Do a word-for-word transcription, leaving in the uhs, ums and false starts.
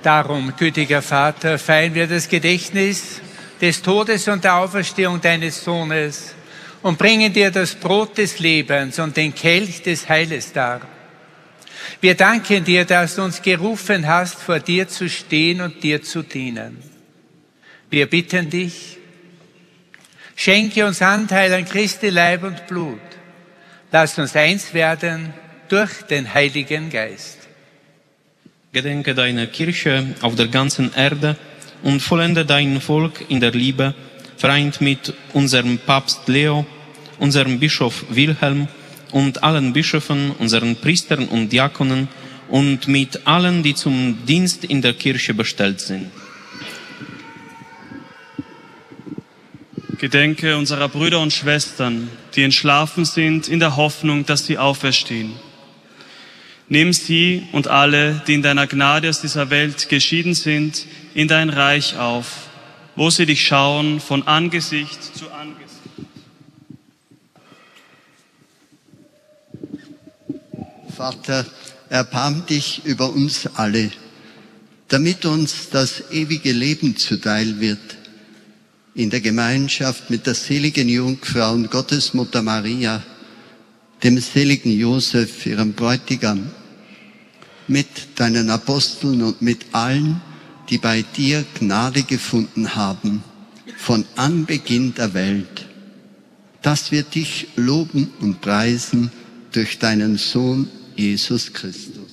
Darum, gütiger Vater, feiern wir das Gedächtnis des Todes und der Auferstehung deines Sohnes und bringen dir das Brot des Lebens und den Kelch des Heiles dar. Wir danken dir, dass du uns gerufen hast, vor dir zu stehen und dir zu dienen. Wir bitten dich, schenke uns Anteil an Christi Leib und Blut. Lass uns eins werden durch den Heiligen Geist. Gedenke deiner Kirche auf der ganzen Erde und vollende dein Volk in der Liebe, vereint mit unserem Papst Leo, unserem Bischof Wilhelm und allen Bischöfen, unseren Priestern und Diakonen und mit allen, die zum Dienst in der Kirche bestellt sind. Gedenke unserer Brüder und Schwestern, die entschlafen sind, in der Hoffnung, dass sie auferstehen. Nimm sie und alle, die in deiner Gnade aus dieser Welt geschieden sind, in dein Reich auf, wo sie dich schauen von Angesicht zu Angesicht. Vater, erbarm dich über uns alle, damit uns das ewige Leben zuteil wird. In der Gemeinschaft mit der seligen Jungfrau und Gottesmutter Maria, dem seligen Josef, ihrem Bräutigam, mit deinen Aposteln und mit allen, die bei dir Gnade gefunden haben, von Anbeginn der Welt, dass wir dich loben und preisen durch deinen Sohn Jesus Christus.